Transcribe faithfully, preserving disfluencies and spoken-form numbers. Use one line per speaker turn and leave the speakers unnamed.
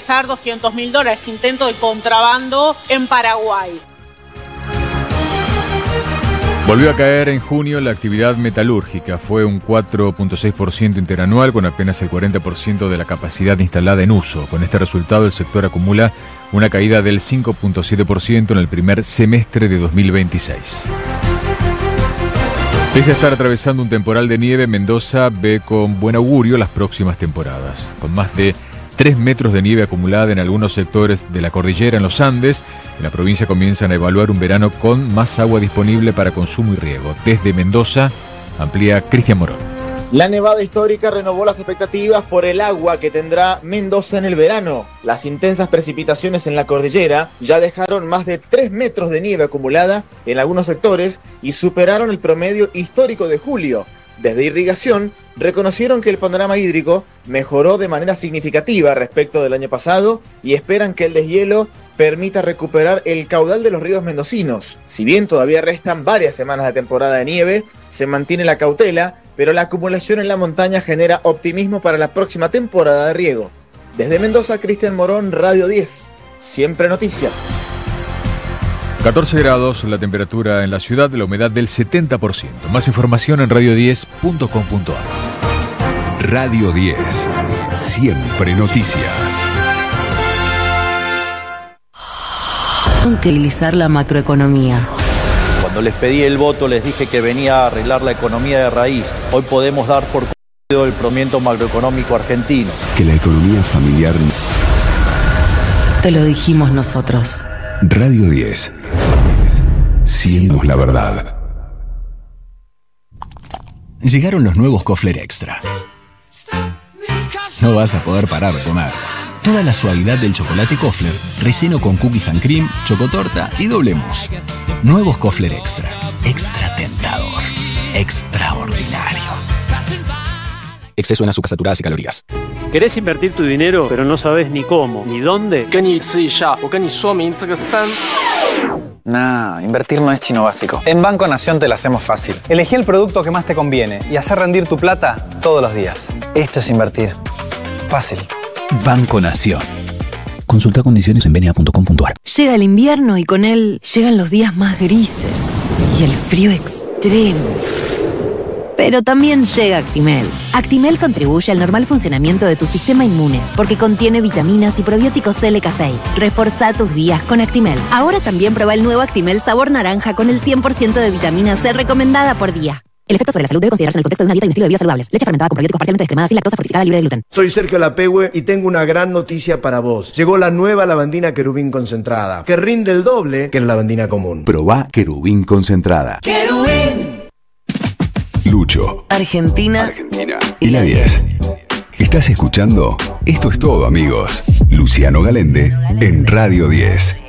ingresar doscientos mil dólares, intento de contrabando en Paraguay.
Volvió a caer en junio la actividad metalúrgica. Fue un cuatro punto seis por ciento interanual, con apenas el cuarenta por ciento de la capacidad instalada en uso. Con este resultado, el sector acumula una caída del cinco punto siete por ciento en el primer semestre de dos mil veintiséis. Pese a estar atravesando un temporal de nieve, Mendoza ve con buen augurio las próximas temporadas. Con más de tres metros de nieve acumulada en algunos sectores de la cordillera en los Andes, en la provincia comienzan a evaluar un verano con más agua disponible para consumo y riego. Desde Mendoza, amplía Cristian Morón.
La nevada histórica renovó las expectativas por el agua que tendrá Mendoza en el verano. Las intensas precipitaciones en la cordillera ya dejaron más de tres metros de nieve acumulada en algunos sectores y superaron el promedio histórico de julio. Desde Irrigación reconocieron que el panorama hídrico mejoró de manera significativa respecto del año pasado y esperan que el deshielo permita recuperar el caudal de los ríos mendocinos. Si bien todavía restan varias semanas de temporada de nieve, se mantiene la cautela, pero la acumulación en la montaña genera optimismo para la próxima temporada de riego. Desde Mendoza, Cristian Morón, Radio diez. Siempre noticias.
catorce grados la temperatura en la ciudad, la humedad del setenta por ciento. Más información en radio diez punto com punto a r.
Radio diez. Siempre noticias.
Que utilizar la macroeconomía.
Cuando les pedí el voto les dije que venía a arreglar la economía de raíz. Hoy podemos dar por cumplido el promiento macroeconómico argentino.
Que la economía familiar...
Te lo dijimos nosotros.
Radio diez. Siendo la verdad.
Llegaron los nuevos Kofler Extra. No vas a poder parar de comer. Toda la suavidad del chocolate Kofler, relleno con cookies and cream, chocotorta y doble mousse. Nuevos Kofler Extra. Extra tentador. Extraordinario. Exceso en azúcar saturadas y calorías.
¿Querés invertir tu dinero, pero no sabes ni cómo, ni dónde?
Nah, invertir no es chino básico. En Banco Nación te la hacemos fácil. Elegí el producto que más te conviene y hacer rendir tu plata todos los días. Esto es invertir. Fácil.
Banco Nación. Consulta condiciones en b n a punto com punto a r.
Llega el invierno y con él llegan los días más grises y el frío extremo. Pero también llega Actimel. Actimel contribuye al normal funcionamiento de tu sistema inmune porque contiene vitaminas y probióticos L K seis. Reforzá tus días con Actimel. Ahora también prueba el nuevo Actimel sabor naranja con el cien por ciento de vitamina C recomendada por día. El efecto sobre la salud debe considerarse en el contexto de una dieta y un estilo de vida saludables. Leche fermentada con probióticos parcialmente descremada, sin lactosa, fortificada, libre de gluten.
Soy Sergio Lapehue y tengo una gran noticia para vos. Llegó la nueva lavandina Querubín concentrada, que rinde el doble que la lavandina común.
Probá Querubín concentrada.
¡Querubín!
Lucho,
Argentina,
Argentina y la diez. ¿Estás escuchando? Esto es todo, amigos. Luciano Galende en Radio diez.